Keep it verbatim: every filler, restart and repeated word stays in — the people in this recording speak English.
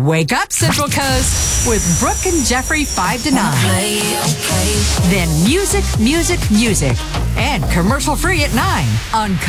Wake up, Central Coast, with Brooke and Jeffrey five to nine. Okay, okay. Then music, music, music. And commercial free at nine on